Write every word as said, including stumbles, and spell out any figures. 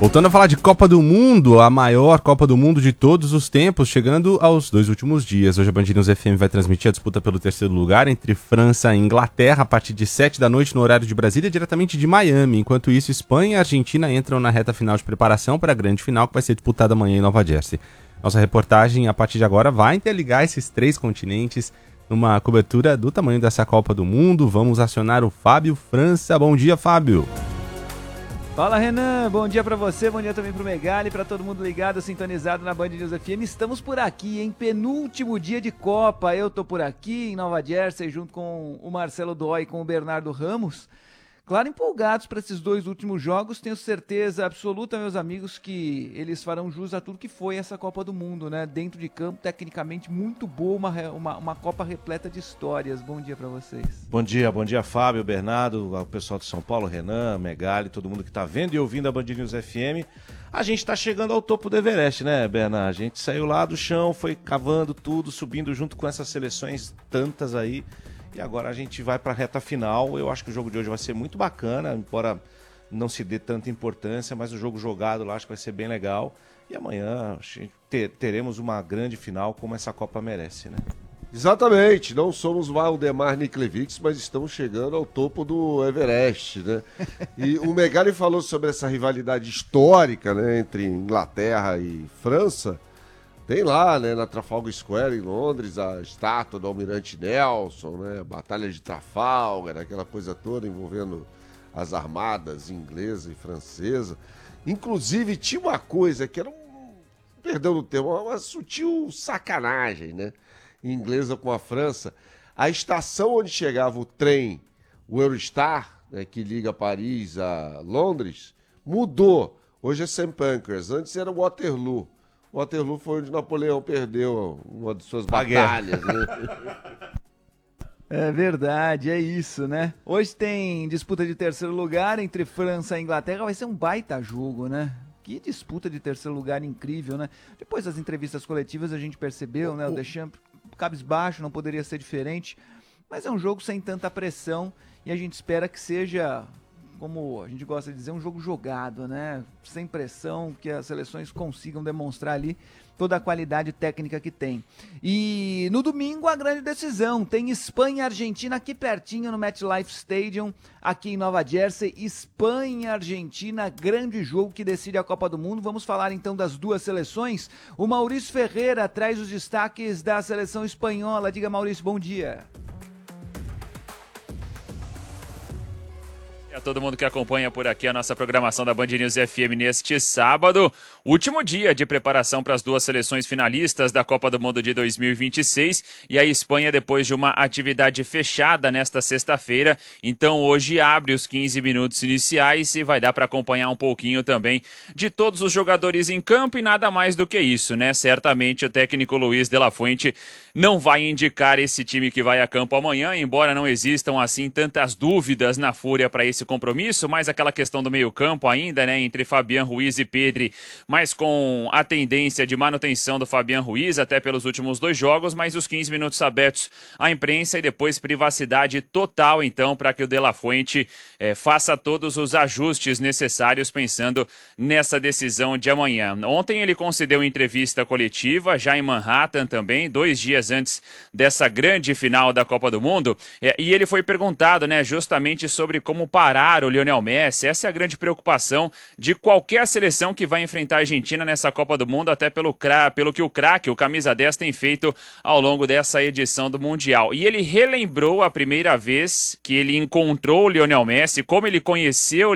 Voltando a falar de Copa do Mundo, a maior Copa do Mundo de todos os tempos, chegando aos dois últimos dias. Hoje a Band News F M vai transmitir a disputa pelo terceiro lugar entre França e Inglaterra a partir de sete da noite no horário de Brasília, diretamente de Miami. Enquanto isso, Espanha e Argentina entram na reta final de preparação para a grande final que vai ser disputada amanhã em Nova Jersey. Nossa reportagem, a partir de agora, vai interligar esses três continentes numa cobertura do tamanho dessa Copa do Mundo. Vamos acionar o Fábio França. Bom dia, Fábio. Fala, Renan, bom dia pra você, bom dia também pro Megali, pra todo mundo ligado, sintonizado na Band News F M. Estamos por aqui, em penúltimo dia de Copa. Eu tô por aqui em Nova Jersey, junto com o Marcelo Dói e com o Bernardo Ramos. Claro, empolgados para esses dois últimos jogos. Tenho certeza absoluta, meus amigos, que eles farão jus a tudo que foi essa Copa do Mundo, né? Dentro de campo, tecnicamente muito boa, uma, uma, uma Copa repleta de histórias. Bom dia para vocês. Bom dia, bom dia, Fábio, Bernardo, ao pessoal de São Paulo, Renan, Megali, todo mundo que está vendo e ouvindo a Band News F M. A gente está chegando ao topo do Everest, né, Bernardo? A gente saiu lá do chão, foi cavando tudo, subindo junto com essas seleções tantas aí. E agora a gente vai para a reta final. Eu acho que o jogo de hoje vai ser muito bacana, embora não se dê tanta importância, mas o jogo jogado lá acho que vai ser bem legal. E amanhã teremos uma grande final, como essa Copa merece, né? Exatamente, não somos Valdemar Niklevics, mas estamos chegando ao topo do Everest, né? E o Megali falou sobre essa rivalidade histórica, né, entre Inglaterra e França. Tem lá, né, na Trafalgar Square, em Londres, a estátua do Almirante Nelson, né, Batalha de Trafalgar, aquela coisa toda envolvendo as armadas inglesa e francesa. Inclusive, tinha uma coisa que era um, perdão do termo, uma sutil sacanagem, né, inglesa com a França. A estação onde chegava o trem, o Eurostar, né, que liga Paris a Londres, mudou. Hoje é Saint Pancras, antes era Waterloo. Waterloo foi onde Napoleão perdeu uma de suas batalhas, né? É verdade, é isso, né? Hoje tem disputa de terceiro lugar entre França e Inglaterra, vai ser um baita jogo, né? Que disputa de terceiro lugar incrível, né? Depois das entrevistas coletivas a gente percebeu, né? O Deschamps cabisbaixo, não poderia ser diferente, mas é um jogo sem tanta pressão e a gente espera que seja, como a gente gosta de dizer, um jogo jogado, né? Sem pressão, que as seleções consigam demonstrar ali toda a qualidade técnica que tem. E no domingo a grande decisão, tem Espanha e Argentina aqui pertinho no MetLife Stadium, aqui em Nova Jersey. Espanha e Argentina, grande jogo que decide a Copa do Mundo. Vamos falar então das duas seleções. O Maurício Ferreira traz os destaques da seleção espanhola. Diga, Maurício, bom dia. A todo mundo que acompanha por aqui a nossa programação da Band News F M neste sábado, último dia de preparação para as duas seleções finalistas da Copa do Mundo de dois mil e vinte e seis, e a Espanha depois de uma atividade fechada nesta sexta-feira, então hoje abre os quinze minutos iniciais e vai dar para acompanhar um pouquinho também de todos os jogadores em campo e nada mais do que isso, né? Certamente o técnico Luiz de la Fuente não vai indicar esse time que vai a campo amanhã, embora não existam assim tantas dúvidas na Fúria para esse compromisso, mas aquela questão do meio-campo ainda, né, entre Fabián Ruiz e Pedri, mas com a tendência de manutenção do Fabián Ruiz até pelos últimos dois jogos, mas os quinze minutos abertos à imprensa e depois privacidade total, então, para que o De La Fuente eh, faça todos os ajustes necessários pensando nessa decisão de amanhã. Ontem ele concedeu entrevista coletiva, já em Manhattan também, dois dias antes dessa grande final da Copa do Mundo, eh, e ele foi perguntado, né, justamente sobre como parar o Lionel Messi. Essa é a grande preocupação de qualquer seleção que vai enfrentar a Argentina nessa Copa do Mundo, até pelo, pelo que o craque, o camisa dez, tem feito ao longo dessa edição do Mundial. E ele relembrou a primeira vez que ele encontrou o Lionel Messi, como ele conheceu